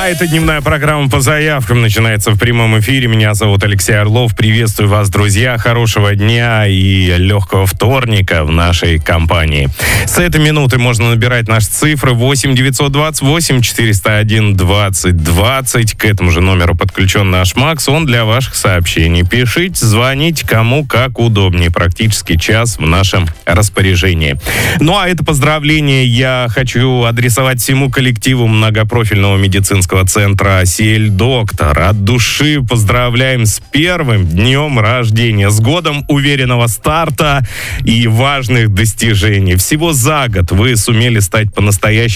это дневная программа по заявкам. Начинается в прямом эфире. Меня зовут Алексей Орлов. Приветствую вас, друзья. Хорошего дня и легкого вторника в нашей компании. С этой минуты можно набирать наши цифры 8 928 401 20 20. К этому же номеру подключен наш Макс. Он для ваших сообщений. Пишите, звоните, кому как удобнее. Практически час в нашем распоряжении. Ну, а это поздравление я хочу адресовать всему коллективу многопрофильного медицинского центра «Сельдоктор». От души поздравляем с первым днем рождения, с годом уверенного старта и важных достижений. Всего за год вы сумели стать по-настоящему